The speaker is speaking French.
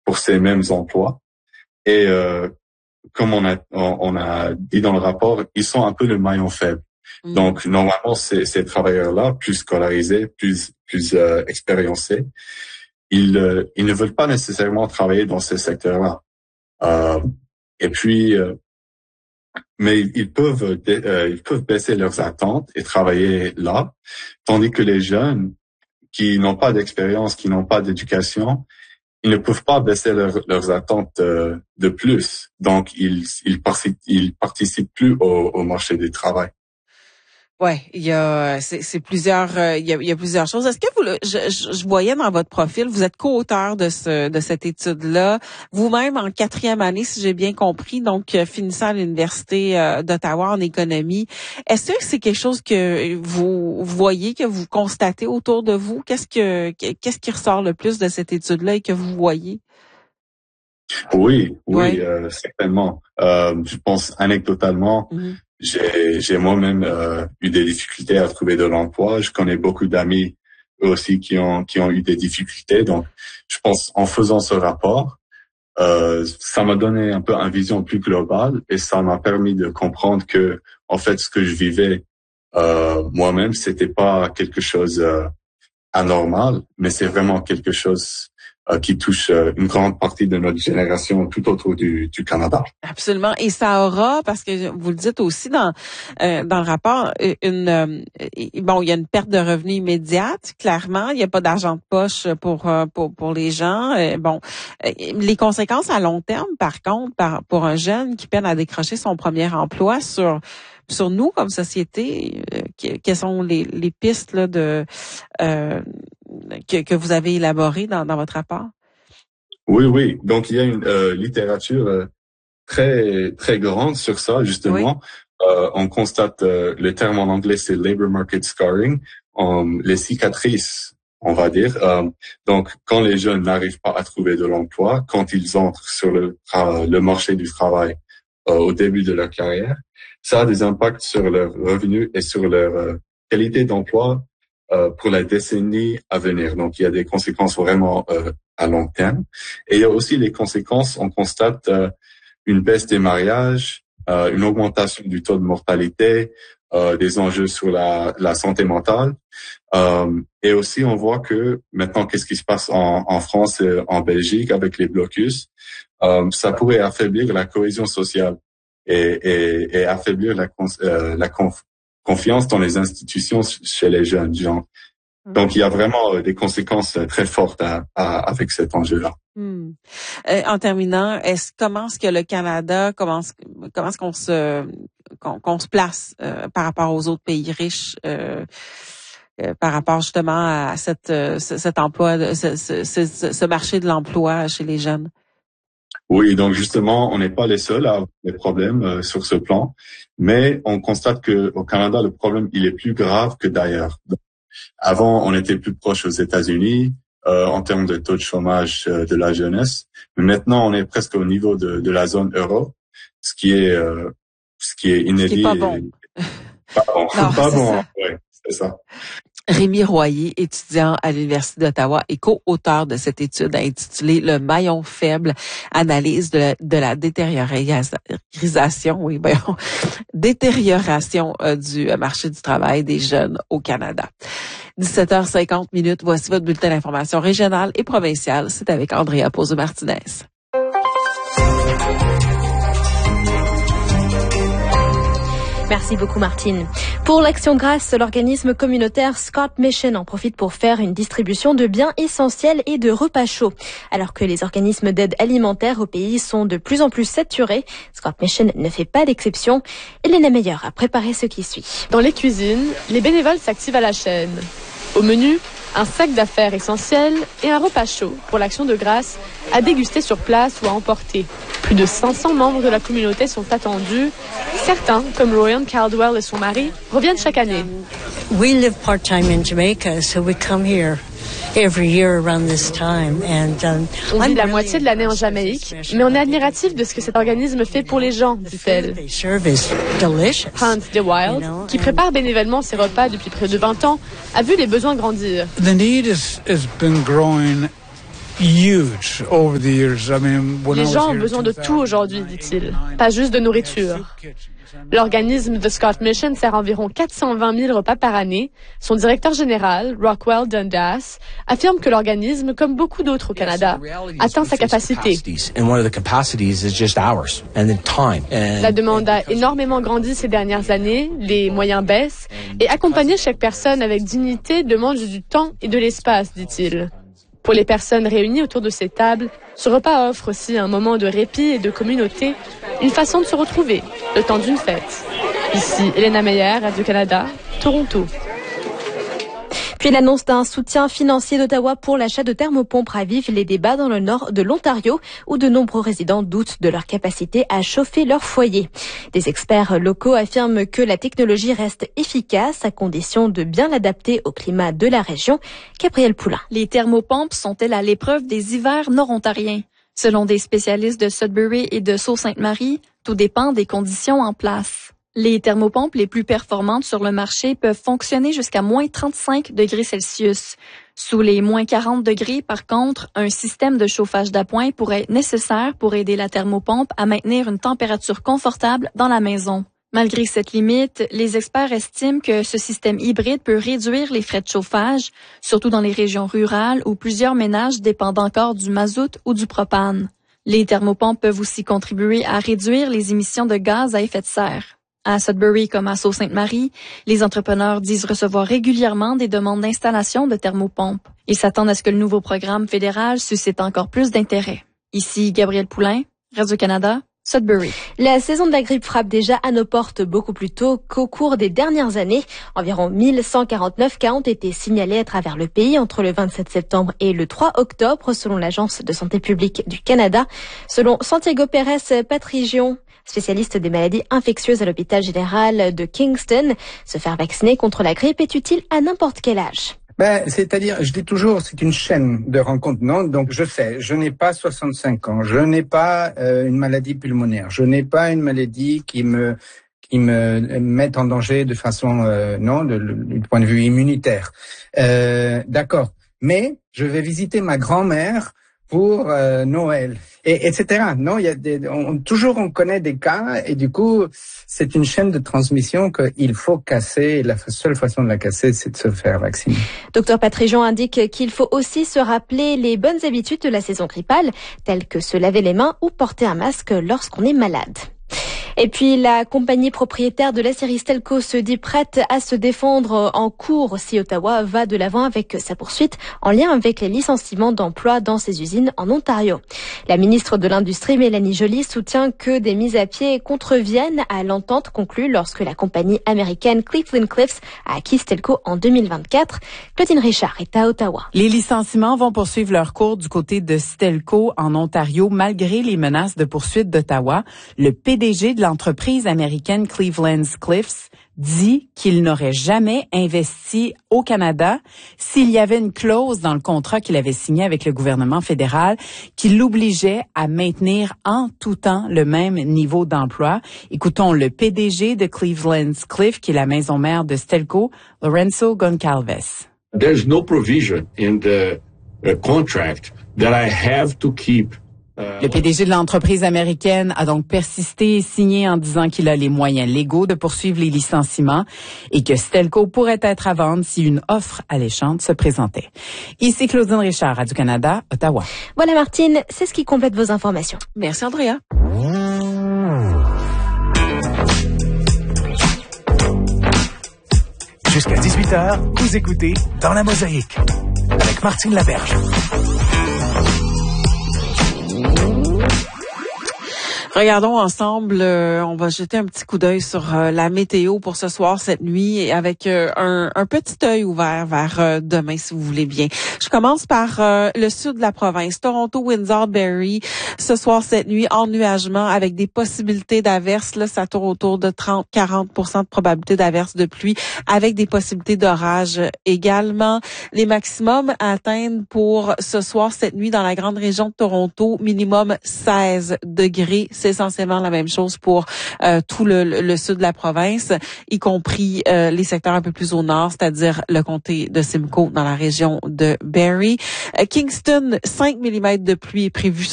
pour ces mêmes emplois. Et comme on a dit dans le rapport, ils sont un peu le maillon faible. Donc normalement, ces travailleurs-là, plus scolarisés, plus expériencés, ils ne veulent pas nécessairement travailler dans ces secteurs-là. Et puis, mais ils peuvent baisser leurs attentes et travailler là, tandis que les jeunes qui n'ont pas d'expérience, qui n'ont pas d'éducation, ils ne peuvent pas baisser leurs attentes de plus. Donc, ils participent plus au marché du travail. Ouais, c'est plusieurs, il y a plusieurs choses. Est-ce que je voyais dans votre profil, vous êtes co-auteur de cette étude-là, vous-même en 4e année, si j'ai bien compris, donc finissant à l'université d'Ottawa en économie. Est-ce que c'est quelque chose que vous voyez, que vous constatez autour de vous? Qu'est-ce qui ressort le plus de cette étude-là et que vous voyez? Oui, certainement. Je pense anecdotalement. J'ai moi-même eu des difficultés à trouver de l'emploi. Je connais beaucoup d'amis eux aussi qui ont eu des difficultés. Donc, je pense en faisant ce rapport, ça m'a donné un peu une vision plus globale et ça m'a permis de comprendre que en fait ce que je vivais moi-même, c'était pas quelque chose anormal, mais c'est vraiment quelque chose qui touche une grande partie de notre génération tout autour du Canada. Absolument. Et ça aura, parce que vous le dites aussi dans le rapport, il y a une perte de revenus immédiate, clairement. Il n'y a pas d'argent de poche pour les gens. Les conséquences à long terme, par contre, pour un jeune qui peine à décrocher son premier emploi sur nous comme société, quelles sont les pistes là que vous avez élaborées dans votre rapport? Oui. Donc il y a une littérature très très grande sur ça justement. Oui. On constate le terme en anglais c'est labor market scarring, les cicatrices, on va dire. Donc quand les jeunes n'arrivent pas à trouver de l'emploi, quand ils entrent sur le marché du travail au début de leur carrière, ça a des impacts sur leurs revenus et sur leur qualité d'emploi pour la décennie à venir. Donc, il y a des conséquences vraiment à long terme. Et il y a aussi les conséquences, on constate une baisse des mariages, une augmentation du taux de mortalité, des enjeux sur la santé mentale. Et aussi, on voit que maintenant, qu'est-ce qui se passe en France et en Belgique avec les blocus, ça pourrait affaiblir la cohésion sociale et affaiblir la confiance dans les institutions chez les jeunes gens. Donc, il y a vraiment des conséquences très fortes avec cet enjeu-là. En terminant, comment est-ce que le Canada, comment est-ce qu'on se place par rapport aux autres pays riches, par rapport justement à cet emploi, ce marché de l'emploi chez les jeunes? Oui, donc justement, on n'est pas les seuls à avoir des problèmes sur ce plan, mais on constate que au Canada, le problème il est plus grave que d'ailleurs. Avant, on était plus proche aux États-Unis en termes de taux de chômage de la jeunesse, mais maintenant on est presque au niveau de la zone euro, ce qui est inédit. Ce qui est pas bon. Pas bon, Non, pas bon. Ouais, c'est ça. Rémi Royer, étudiant à l'Université d'Ottawa et co-auteur de cette étude intitulée Le maillon faible, analyse de la détérioration du marché du travail des jeunes au Canada. 17h50, voici votre bulletin d'information régionale et provinciale. C'est avec Andrea Pozzo-Martinez. Merci beaucoup Martine. Pour l'Action Grâce, l'organisme communautaire Scott Mission en profite pour faire une distribution de biens essentiels et de repas chauds. Alors que les organismes d'aide alimentaire au pays sont de plus en plus saturés, Scott Mission ne fait pas d'exception. Hélène Meilleur a préparé ce qui suit. Dans les cuisines, les bénévoles s'activent à la chaîne. Au menu, un sac d'affaires essentiel et un repas chaud pour l'Action de grâce à déguster sur place ou à emporter. Plus de 500 membres de la communauté sont attendus. Certains, comme Ryan Caldwell et son mari, reviennent chaque année. We live part-time in Jamaica, so we come here every year around this time. On vit la moitié de l'année en Jamaïque, mais on est admiratif de ce que cet organisme fait pour les gens, dit-elle. Hans De Wild, qui prépare bénévolement ses repas depuis près de 20 ans, a vu les besoins grandir. The need has been growing huge over the years. I mean, when Les I was gens ont here in besoin de tout aujourd'hui, 2009, dit-il, pas juste de nourriture. L'organisme The Scott Mission sert environ 420 000 repas par année. Son directeur général, Rockwell Dundas, affirme que l'organisme, comme beaucoup d'autres au Canada, atteint sa capacité. La demande a énormément grandi ces dernières années, les moyens baissent, et accompagner chaque personne avec dignité demande du temps et de l'espace, dit-il. Pour les personnes réunies autour de ces tables, ce repas offre aussi un moment de répit et de communauté, une façon de se retrouver, le temps d'une fête. Ici, Elena Meyer, Radio-Canada, Toronto. Puis l'annonce d'un soutien financier d'Ottawa pour l'achat de thermopompes ravive les débats dans le nord de l'Ontario, où de nombreux résidents doutent de leur capacité à chauffer leur foyer. Des experts locaux affirment que la technologie reste efficace à condition de bien l'adapter au climat de la région. Gabrielle Poulain. Les thermopompes sont-elles à l'épreuve des hivers nord-ontariens? Selon des spécialistes de Sudbury et de Sault-Sainte-Marie, tout dépend des conditions en place. Les thermopompes les plus performantes sur le marché peuvent fonctionner jusqu'à moins 35 degrés Celsius. Sous les moins 40 degrés, par contre, un système de chauffage d'appoint pourrait être nécessaire pour aider la thermopompe à maintenir une température confortable dans la maison. Malgré cette limite, les experts estiment que ce système hybride peut réduire les frais de chauffage, surtout dans les régions rurales où plusieurs ménages dépendent encore du mazout ou du propane. Les thermopompes peuvent aussi contribuer à réduire les émissions de gaz à effet de serre. À Sudbury comme à Sault-Sainte-Marie, les entrepreneurs disent recevoir régulièrement des demandes d'installation de thermopompes. Ils s'attendent à ce que le nouveau programme fédéral suscite encore plus d'intérêt. Ici, Gabrielle Poulain, Radio-Canada, Sudbury. La saison de la grippe frappe déjà à nos portes beaucoup plus tôt qu'au cours des dernières années. Environ 1149 cas ont été signalés à travers le pays entre le 27 septembre et le 3 octobre, selon l'Agence de santé publique du Canada. Selon Santiago Pérez Patrigion, spécialiste des maladies infectieuses à l'hôpital général de Kingston, se faire vacciner contre la grippe est utile à n'importe quel âge. C'est-à-dire, je dis toujours, c'est une chaîne de rencontres, non? Donc, je sais, je n'ai pas 65 ans, je n'ai pas une maladie pulmonaire, je n'ai pas une maladie qui me mette en danger de façon, du point de vue immunitaire. D'accord. Mais, je vais visiter ma grand-mère pour Noël, et etc. Non, il y a on connaît des cas, et du coup, c'est une chaîne de transmission qu'il faut casser. Et la seule façon de la casser, c'est de se faire vacciner. Docteur Patrigion indique qu'il faut aussi se rappeler les bonnes habitudes de la saison grippale, telles que se laver les mains ou porter un masque lorsqu'on est malade. Et puis, la compagnie propriétaire de l'aciérie Stelco se dit prête à se défendre en cours si Ottawa va de l'avant avec sa poursuite en lien avec les licenciements d'emplois dans ses usines en Ontario. La ministre de l'Industrie, Mélanie Joly, soutient que des mises à pied contreviennent à l'entente conclue lorsque la compagnie américaine Cleveland-Cliffs a acquis Stelco en 2024. Claudine Richard est à Ottawa. Les licenciements vont poursuivre leur cours du côté de Stelco en Ontario malgré les menaces de poursuite d'Ottawa. Le PDG de l'entreprise américaine Cleveland-Cliffs dit qu'il n'aurait jamais investi au Canada s'il y avait une clause dans le contrat qu'il avait signé avec le gouvernement fédéral qui l'obligeait à maintenir en tout temps le même niveau d'emploi. Écoutons le PDG de Cleveland-Cliffs, qui est la maison mère de Stelco, Lorenzo Goncalves. There's no provision in the contract that I have to keep. Le PDG de l'entreprise américaine a donc persisté et signé en disant qu'il a les moyens légaux de poursuivre les licenciements et que Stelco pourrait être à vendre si une offre alléchante se présentait. Ici Claudine Richard, Radio-Canada, Ottawa. Voilà Martine, c'est ce qui complète vos informations. Merci Andrea. Jusqu'à 18h, vous écoutez Dans la Mosaïque avec Martine Laberge. Regardons ensemble, on va jeter un petit coup d'œil sur la météo pour ce soir, cette nuit, et avec un petit œil ouvert vers demain, si vous voulez bien. Je commence par le sud de la province, Toronto, Windsor, Barrie. Ce soir, cette nuit, ennuagement avec des possibilités d'averses. Là, ça tourne autour de 30-40% de probabilité d'averses de pluie, avec des possibilités d'orage également. Les maximums atteignent pour ce soir, cette nuit, dans la grande région de Toronto, minimum 16 degrés c'est essentiellement la même chose pour tout le sud de la province, y compris les secteurs un peu plus au nord, c'est-à-dire le comté de Simcoe dans la région de Barrie. Kingston, 5 mm de pluie est prévue